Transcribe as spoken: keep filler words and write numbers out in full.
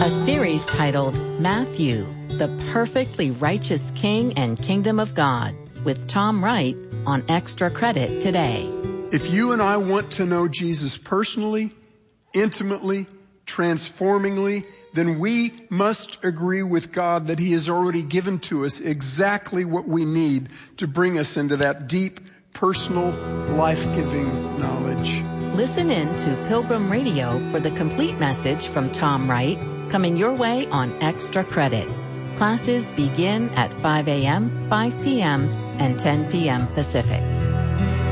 a series titled Matthew, the Perfectly Righteous King and Kingdom of God, with Tom Wright on Extra Credit today. If you and I want to know Jesus personally, intimately, transformingly, then we must agree with God that He has already given to us exactly what we need to bring us into that deep, personal, life-giving knowledge. Listen in to Pilgrim Radio for the complete message from Tom Wright, coming your way on Extra Credit. Classes begin at five a.m., five p.m., and ten p.m. Pacific.